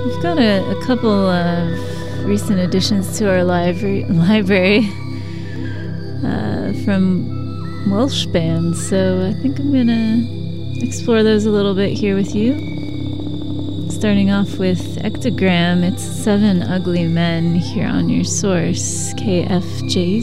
We've got a couple of recent additions to our library from Welsh bands, so I think I'm going to explore those a little bit here with you. Starting off with Ectogram, it's Seven Ugly Men here on your source, KFJZ.